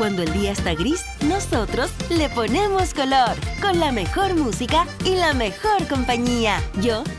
Cuando el día está gris, nosotros le ponemos color, con la mejor música y la mejor compañía. Yo